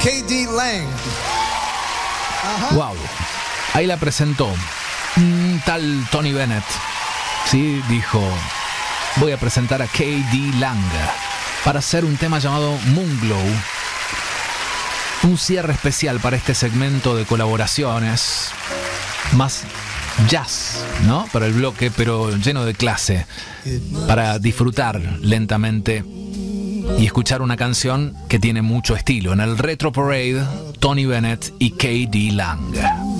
K.D. Lang. Wow. Ahí la presentó un tal Tony Bennett. Sí, dijo: voy a presentar a K.D. Lang para hacer un tema llamado Moonglow. Un cierre especial para este segmento de colaboraciones. Más jazz, ¿no? Para el bloque, pero lleno de clase. Para disfrutar lentamente y escuchar una canción que tiene mucho estilo. En el Retro Parade, Tony Bennett y K.D. Lang.